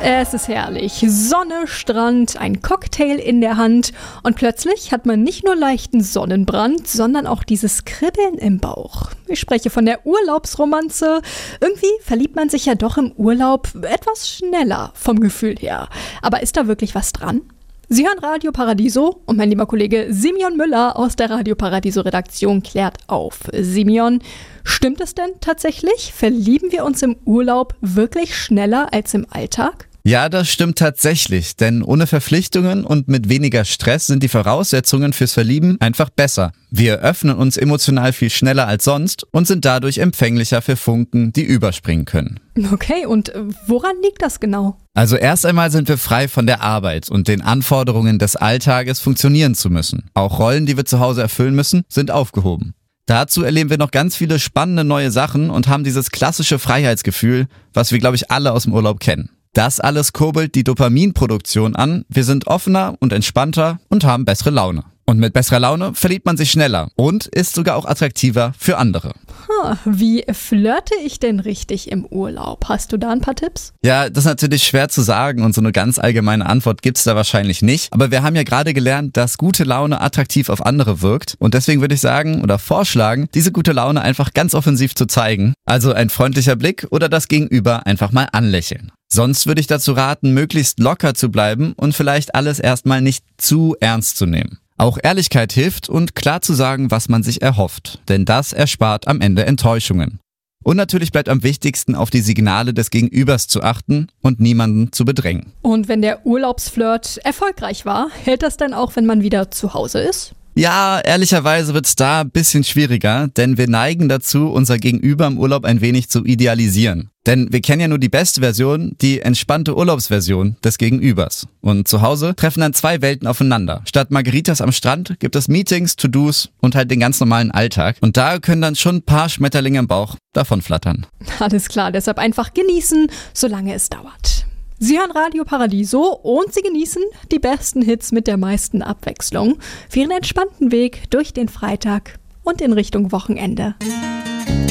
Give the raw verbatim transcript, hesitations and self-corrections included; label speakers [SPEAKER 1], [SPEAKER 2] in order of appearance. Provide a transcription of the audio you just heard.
[SPEAKER 1] Es ist herrlich. Sonne, Strand, ein Cocktail in der Hand und plötzlich hat man nicht nur leichten Sonnenbrand, sondern auch dieses Kribbeln im Bauch. Ich spreche von der Urlaubsromanze. Irgendwie verliebt man sich ja doch im Urlaub etwas schneller vom Gefühl her. Aber ist da wirklich was dran? Sie hören Radio Paradiso und mein lieber Kollege Simeon Müller aus der Radio Paradiso Redaktion klärt auf. Simeon, stimmt es denn tatsächlich? Verlieben wir uns im Urlaub wirklich schneller als im Alltag?
[SPEAKER 2] Ja, das stimmt tatsächlich, denn ohne Verpflichtungen und mit weniger Stress sind die Voraussetzungen fürs Verlieben einfach besser. Wir öffnen uns emotional viel schneller als sonst und sind dadurch empfänglicher für Funken, die überspringen können.
[SPEAKER 1] Okay, und woran liegt das genau?
[SPEAKER 2] Also erst einmal sind wir frei von der Arbeit und den Anforderungen des Alltages funktionieren zu müssen. Auch Rollen, die wir zu Hause erfüllen müssen, sind aufgehoben. Dazu erleben wir noch ganz viele spannende neue Sachen und haben dieses klassische Freiheitsgefühl, was wir, glaube ich, alle aus dem Urlaub kennen. Das alles kurbelt die Dopaminproduktion an, wir sind offener und entspannter und haben bessere Laune. Und mit besserer Laune verliebt man sich schneller und ist sogar auch attraktiver für andere.
[SPEAKER 1] Huh, wie flirte ich denn richtig im Urlaub? Hast du da ein paar Tipps?
[SPEAKER 2] Ja, das ist natürlich schwer zu sagen und so eine ganz allgemeine Antwort gibt's da wahrscheinlich nicht. Aber wir haben ja gerade gelernt, dass gute Laune attraktiv auf andere wirkt. Und deswegen würde ich sagen oder vorschlagen, diese gute Laune einfach ganz offensiv zu zeigen. Also ein freundlicher Blick oder das Gegenüber einfach mal anlächeln. Sonst würde ich dazu raten, möglichst locker zu bleiben und vielleicht alles erstmal nicht zu ernst zu nehmen. Auch Ehrlichkeit hilft und klar zu sagen, was man sich erhofft, denn das erspart am Ende Enttäuschungen. Und natürlich bleibt am wichtigsten, auf die Signale des Gegenübers zu achten und niemanden zu bedrängen.
[SPEAKER 1] Und wenn der Urlaubsflirt erfolgreich war, hält das dann auch, wenn man wieder zu Hause ist?
[SPEAKER 2] Ja, ehrlicherweise wird's da ein bisschen schwieriger, denn wir neigen dazu, unser Gegenüber im Urlaub ein wenig zu idealisieren. Denn wir kennen ja nur die beste Version, die entspannte Urlaubsversion des Gegenübers. Und zu Hause treffen dann zwei Welten aufeinander. Statt Margaritas am Strand gibt es Meetings, To-Dos und halt den ganz normalen Alltag. Und da können dann schon ein paar Schmetterlinge im Bauch davon flattern.
[SPEAKER 1] Alles klar, deshalb einfach genießen, solange es dauert. Sie hören Radio Paradiso und Sie genießen die besten Hits mit der meisten Abwechslung für Ihren entspannten Weg durch den Freitag und in Richtung Wochenende.